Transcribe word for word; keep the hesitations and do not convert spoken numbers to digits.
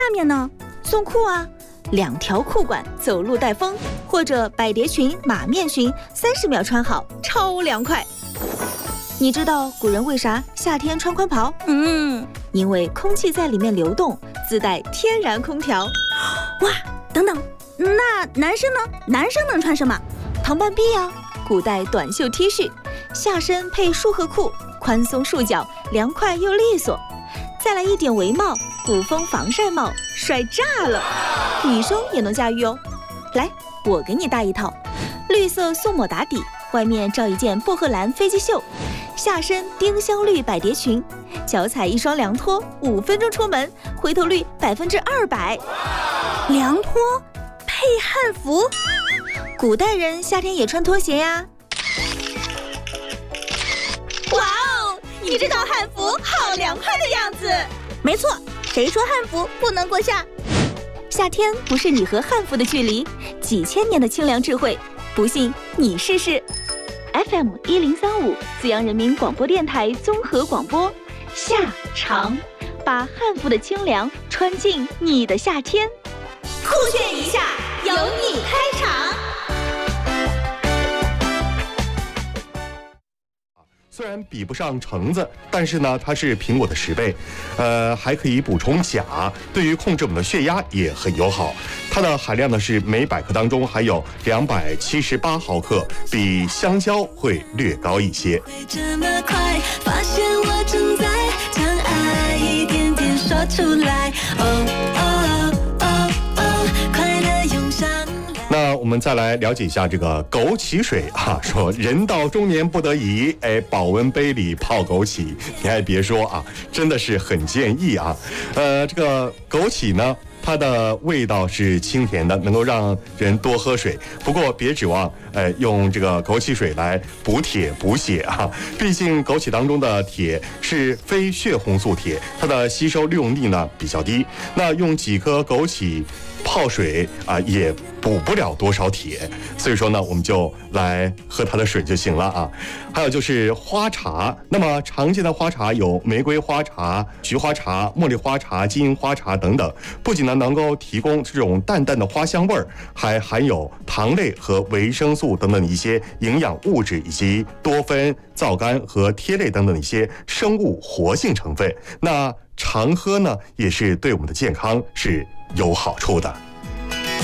面呢？送裤啊，两条裤管走路带风，或者百蝶裙、马面裙，三十秒穿好，超凉快。你知道古人为啥夏天穿宽袍？嗯，因为空气在里面流动，自带天然空调。 哇，等等，那男生呢？男生能穿什么？ 唐半臂呀，古代短袖 T 恤，下身配束合裤，宽松束脚，凉快又利索。再来一顶围帽，古风防晒帽，帅炸了！女生也能驾驭哦。来，我给你搭一套，绿色松抹打底，外面罩一件薄荷蓝飞机袖，下身丁香绿百蝶裙，脚踩一双凉拖，五分钟出门，回头率百分之二百。 凉拖配汉服， 古代人夏天也穿拖鞋呀。 哇哦，你这套汉服好凉快的样子。没错，谁说汉服不能过夏？ 夏天不是你和汉服的距离，几千年的清凉智慧，不信你试试。F M 一零三五，资阳人民广播电台综合广播，夏长，把汉服的清凉穿进你的夏天。 酷炫一下，由你开场。 虽然比不上橙子，但是呢，它是苹果的十倍，呃，还可以补充钾，对于控制我们的血压也很友好。它的含量呢是每百克当中还有两百七十八毫克，比香蕉会略高一些。 这么快，发现我正在将爱一点点说出来，哦哦哦哦，快乐涌上来。 那我们再来了解一下这个枸杞水啊，说人到中年不得已，哎，保温杯里泡枸杞，你还别说啊，真的是很建议啊。呃，这个枸杞呢，它的味道是清甜的，能够让人多喝水。不过别指望，呃，用这个枸杞水来补铁补血啊，毕竟枸杞当中的铁是非血红素铁，它的吸收利用率呢比较低。那用几颗枸杞泡水啊，也补不了多少铁，所以说呢，我们就来喝它的水就行了啊。还有就是花茶，那么常见的花茶有玫瑰花茶、菊花茶、茉莉花茶、金银花茶等等，不仅呢能够提供这种淡淡的花香味儿，还含有糖类和维生素等等一些营养物质，以及多酚、皂苷和萜类等等一些生物活性成分。那常喝呢，也是对我们的健康是有好处的。